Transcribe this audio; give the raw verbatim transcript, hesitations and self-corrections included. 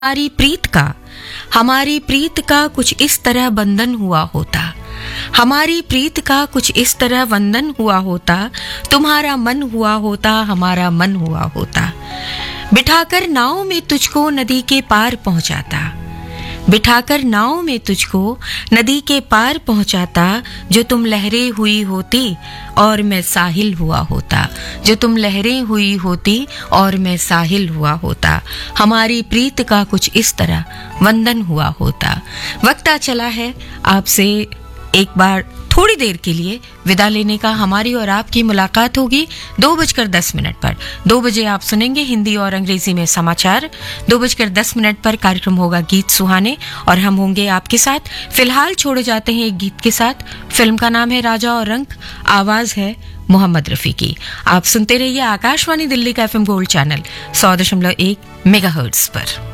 हमारी प्रीत का हमारी प्रीत का कुछ इस तरह बंधन हुआ होता, हमारी प्रीत का कुछ इस तरह बंधन हुआ होता, तुम्हारा मन हुआ होता, हमारा मन हुआ होता। बिठाकर नाव में तुझको नदी के पार पहुंचाता, बिठाकर नाव में तुझको नदी के पार पहुंचाता। जो तुम लहरें हुई होती और मैं साहिल हुआ होता, जो तुम लहरें हुई होती और मैं साहिल हुआ होता। हमारी प्रीत का कुछ इस तरह वंदन हुआ होता। वक्त आ चला है आपसे एक बार थोड़ी देर के लिए विदा लेने का। हमारी और आपकी मुलाकात होगी दो बजकर दस मिनट पर। दो बजे आप सुनेंगे हिंदी और अंग्रेजी में समाचार। दो बजकर दस मिनट पर कार्यक्रम होगा गीत सुहाने और हम होंगे आपके साथ। फिलहाल छोड़े जाते हैं एक गीत के साथ। फिल्म का नाम है राजा और रंक, आवाज है मोहम्मद रफी की। आप सुनते रहिए आकाशवाणी दिल्ली का एफएम गोल्ड चैनल सौ दशमलव एक मेगाहर्ट्ज पर।